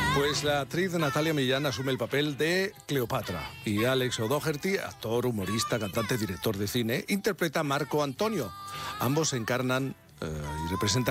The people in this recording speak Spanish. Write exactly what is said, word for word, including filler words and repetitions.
Pues la actriz Natalia Millán asume el papel de Cleopatra y Alex O'Doherty, actor, humorista, cantante, director de cine, interpreta a Marco Antonio. Ambos encarnan eh, y representan